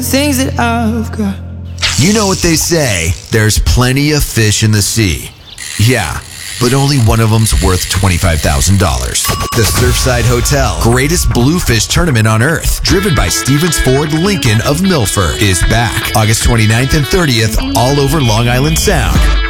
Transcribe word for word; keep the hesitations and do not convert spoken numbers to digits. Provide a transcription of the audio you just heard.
things that I've got. You know what they say, there's plenty of fish in the sea. Yeah, but only one of them's worth twenty-five thousand dollars. The Surfside Hotel, greatest bluefish tournament on earth, driven by Stevens Ford Lincoln of Milford, is back August twenty-ninth and thirtieth all over Long Island Sound.